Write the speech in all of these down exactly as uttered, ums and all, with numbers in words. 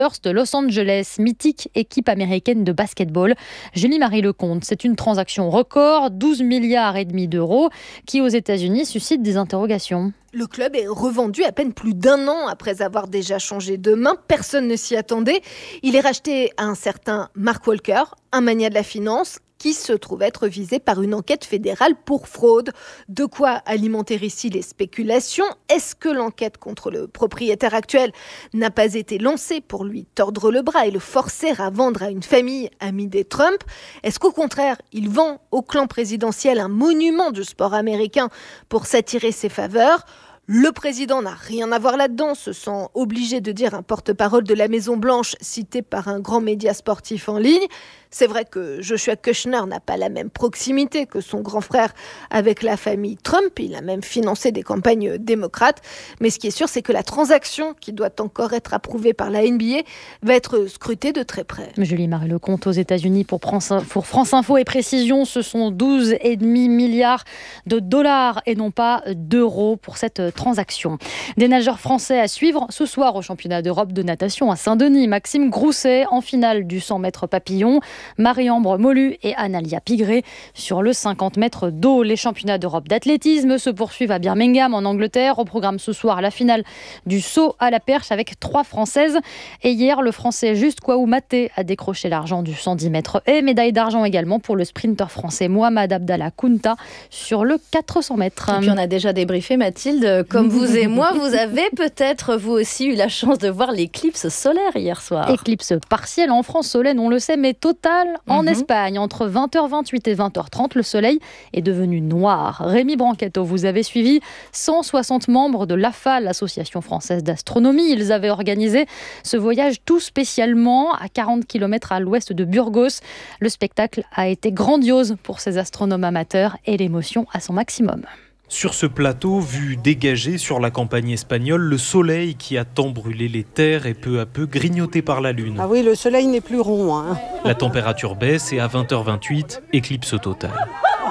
de Los Angeles, mythique équipe américaine de basketball. Julie-Marie Lecomte, c'est une transaction record, douze milliards et demi d'euros, qui aux États-Unis suscite des interrogations. Le club est revendu à peine plus d'un an après avoir déjà changé de main. Personne ne s'y attendait. Il est racheté à un certain Mark Walker, un magnat de la finance, qui se trouve être visé par une enquête fédérale pour fraude. De quoi alimenter ici les spéculations. Est-ce que l'enquête contre le propriétaire actuel n'a pas été lancée pour lui tordre le bras et le forcer à vendre à une famille amie des Trump ? Est-ce qu'au contraire, il vend au clan présidentiel un monument du sport américain pour s'attirer ses faveurs ? Le président n'a rien à voir là-dedans, se sent obligé de dire un porte-parole de la Maison-Blanche cité par un grand média sportif en ligne. C'est vrai que Joshua Kushner n'a pas la même proximité que son grand frère avec la famille Trump. Il a même financé des campagnes démocrates. Mais ce qui est sûr, c'est que la transaction, qui doit encore être approuvée par la N B A, va être scrutée de très près. Julie-Marie Lecomte aux États-Unis pour France, pour France Info et Précision, ce sont douze virgule cinq milliards de dollars et non pas d'euros pour cette transaction. Des nageurs français à suivre ce soir au championnat d'Europe de natation à Saint-Denis. Maxime Grousset en finale du cent mètres papillon. Marie-Ambre Molu et Analia Pigré sur le cinquante mètres d'eau. Les championnats d'Europe d'athlétisme se poursuivent à Birmingham en Angleterre. Au programme ce soir, la finale du saut à la perche avec trois Françaises. Et hier, le Français Juste Kouaou-Maté a décroché l'argent du cent dix mètres et médaille d'argent également pour le sprinter français Mohamed Abdallah Kounta sur le quatre cents mètres. Et puis on a déjà débriefé, Mathilde, comme vous et moi, vous avez peut-être vous aussi eu la chance de voir l'éclipse solaire hier soir. Éclipse partielle en France, Solène, on le sait, mais totale en mmh. Espagne. Entre vingt heures vingt-huit et vingt heures trente, le soleil est devenu noir. Rémi Branchetto, vous avez suivi cent soixante membres de l'A F A, l'Association française d'astronomie. Ils avaient organisé ce voyage tout spécialement à quarante kilomètres à l'ouest de Burgos. Le spectacle a été grandiose pour ces astronomes amateurs et l'émotion à son maximum. Sur ce plateau, vu dégagé sur la campagne espagnole, le soleil qui a tant brûlé les terres est peu à peu grignoté par la lune. Ah oui, le soleil n'est plus rond. Hein. La température baisse et à vingt heures vingt-huit, éclipse totale.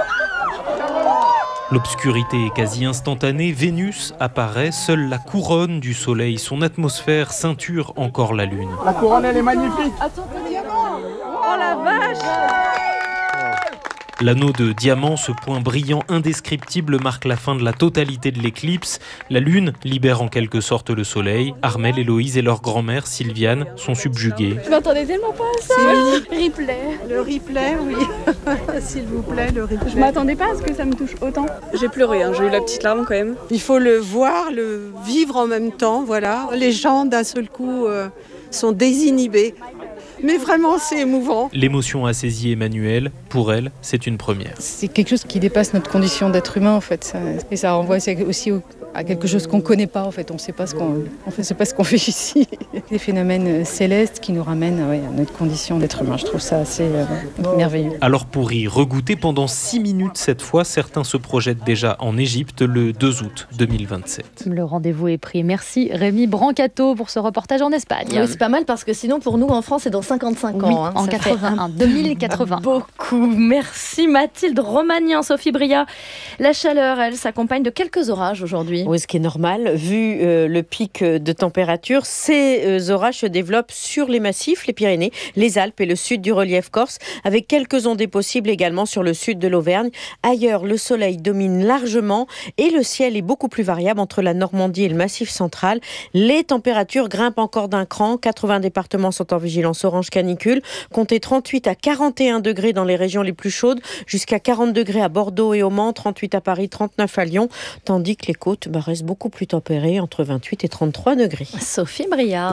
L'obscurité est quasi instantanée, Vénus apparaît, seule la couronne du soleil, son atmosphère ceinture encore la lune. La couronne, elle est magnifique. Oh la vache! L'anneau de diamant, ce point brillant indescriptible, marque la fin de la totalité de l'éclipse. La lune libère en quelque sorte le soleil. Armelle, Héloïse et leur grand-mère, Sylviane, sont subjuguées. Je m'attendais tellement pas à ça. C'est replay. Le replay, oui. S'il vous plaît, le replay. Je m'attendais pas à ce que ça me touche autant. J'ai pleuré, hein. J'ai eu la petite larme quand même. Il faut le voir, le vivre en même temps, voilà. Les gens, d'un seul coup, euh, sont désinhibés. Mais vraiment, c'est émouvant. L'émotion a saisi Emmanuelle. Pour elle, c'est une première. C'est quelque chose qui dépasse notre condition d'être humain, en fait. Et ça renvoie aussi à quelque chose qu'on ne connaît pas, en fait. On ne sait pas ce qu'on, en fait, c'est pas ce qu'on fait ici. Des phénomènes célestes qui nous ramènent ouais, à notre condition d'être humain. Je trouve ça assez euh, merveilleux. Alors pour y regoûter pendant six minutes cette fois, certains se projettent déjà en Égypte le deux août deux mille vingt-sept. Le rendez-vous est pris. Merci Rémi Branchetto pour ce reportage en Espagne. Oui, c'est pas mal parce que sinon pour nous en France c'est dans cinquante-cinq oui, ans. Hein, en quatre-vingt-un, deux mille quatre-vingts. Beaucoup. Merci Mathilde Romagnan, Sophie Bria. La chaleur, elle, s'accompagne de quelques orages aujourd'hui. Oui, ce qui est normal. Vu euh, le pic de température, ces euh, orages se développent sur les massifs, les Pyrénées, les Alpes et le sud du relief corse, avec quelques ondées possibles également sur le sud de l'Auvergne. Ailleurs, le soleil domine largement et le ciel est beaucoup plus variable entre la Normandie et le massif central. Les températures grimpent encore d'un cran. quatre-vingts départements sont en vigilance orange canicule. Comptez trente-huit à quarante et un degrés dans les régions les plus chaudes, jusqu'à quarante degrés à Bordeaux et au Mans, trente-huit à Paris, trente-neuf à Lyon, tandis que les côtes bah, restent beaucoup plus tempérées, entre vingt-huit et trente-trois degrés. Sophie Bria.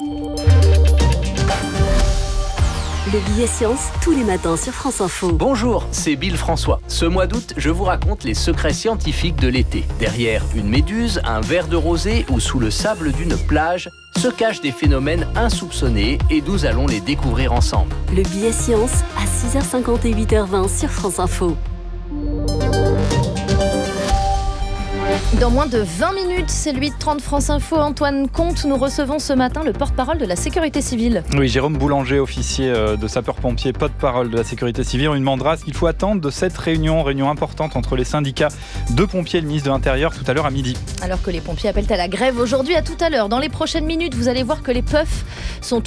Le billet science, tous les matins sur France Info. Bonjour, c'est Bill François. Ce mois d'août, je vous raconte les secrets scientifiques de l'été. Derrière une méduse, un verre de rosée ou sous le sable d'une plage, se cachent des phénomènes insoupçonnés et nous allons les découvrir ensemble. Le billet science à six heures cinquante et huit heures vingt sur France Info. Dans moins de vingt minutes, c'est le huit trente France Info. Antoine Comte, nous recevons ce matin le porte-parole de la sécurité civile. Oui, Jérôme Boulanger, officier de sapeurs-pompiers, porte-parole de la sécurité civile. On lui demandera ce qu'il faut attendre de cette réunion, réunion importante entre les syndicats de pompiers et le ministre de l'Intérieur tout à l'heure à midi. Alors que les pompiers appellent à la grève aujourd'hui, à tout à l'heure. Dans les prochaines minutes, vous allez voir que les puffs sont